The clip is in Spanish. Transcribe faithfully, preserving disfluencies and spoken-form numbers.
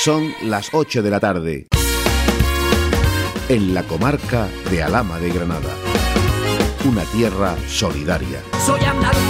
Son las ocho de la tarde. En la comarca de Alhama de Granada. Una tierra solidaria. Soy andaluz.